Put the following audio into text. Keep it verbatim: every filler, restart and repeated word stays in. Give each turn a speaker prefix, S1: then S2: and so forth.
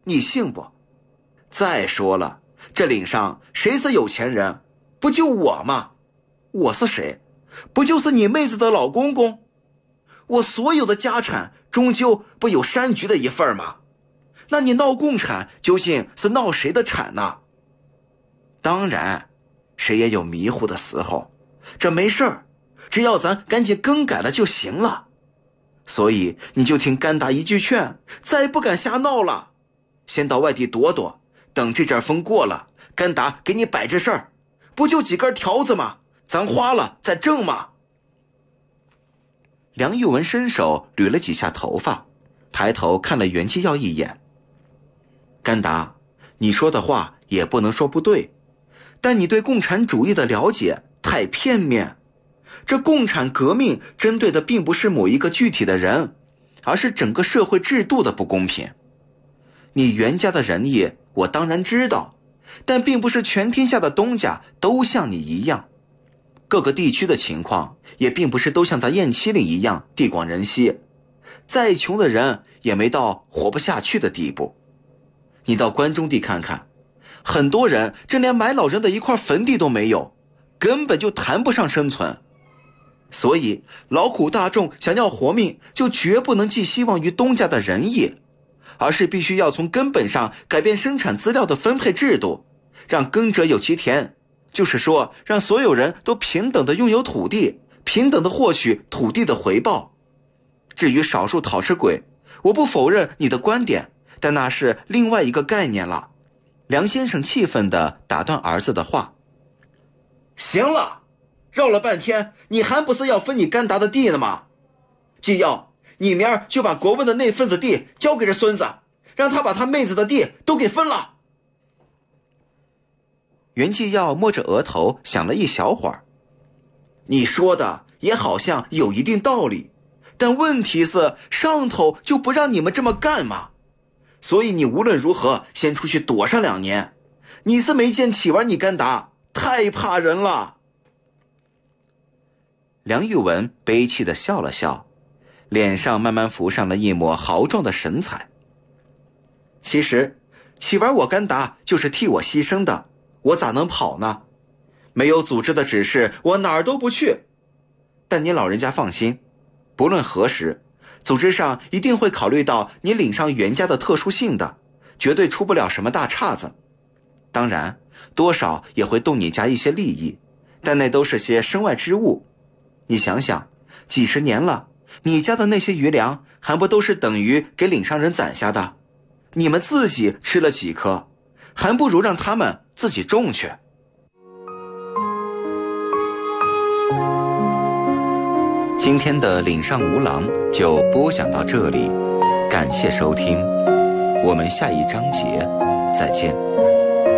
S1: 你信不？再说了，这岭上谁是有钱人？不就我吗？我是谁？不就是你妹子的老公公？我所有的家产终究不有山菊的一份吗？那你闹共产究竟是闹谁的产呢？当然，谁也有迷糊的时候，这没事儿，只要咱赶紧更改了就行了。所以你就听甘达一句劝，再不敢瞎闹了，先到外地躲躲，等这阵风过了，甘达给你摆这事儿，不就几根条子吗？咱花了再挣吗？梁玉文伸手捋了几下头发，抬头看了袁继耀一眼。甘达，你说的话也不能说不对，但你对共产主义的了解太片面。这共产革命针对的并不是某一个具体的人，而是整个社会制度的不公平。你袁家的仁义我当然知道，但并不是全天下的东家都像你一样，各个地区的情况也并不是都像咱雁麒麟一样地广人稀，再穷的人也没到活不下去的地步。你到关中地看看，很多人真连埋老人的一块坟地都没有，根本就谈不上生存。所以劳苦大众想要活命，就绝不能寄希望于东家的仁义，而是必须要从根本上改变生产资料的分配制度，让耕者有其田，就是说让所有人都平等的拥有土地，平等的获取土地的回报。至于少数讨吃鬼，我不否认你的观点，但那是另外一个概念了。梁先生气愤地打断儿子的话。行了，绕了半天，你还不是要分你甘达的地呢吗？继耀，你明儿就把国文的那份子地交给这孙子，让他把他妹子的地都给分了。袁继耀摸着额头想了一小会儿。你说的也好像有一定道理，但问题是上头就不让你们这么干嘛，所以你无论如何先出去躲上两年。你是没见起玩你甘达，太怕人了。梁玉文悲戚地笑了笑，脸上慢慢浮上了一抹豪壮的神采。其实起玩我甘达就是替我牺牲的，我咋能跑呢？没有组织的指示，我哪儿都不去。但你老人家放心，不论何时，组织上一定会考虑到你领上袁家的特殊性的，绝对出不了什么大岔子。当然，多少也会动你家一些利益，但那都是些身外之物。你想想，几十年了，你家的那些余粮还不都是等于给领上人攒下的？你们自己吃了几颗，还不如让他们自己种去。今天的岭上无郎就播讲到这里，感谢收听，我们下一章节再见。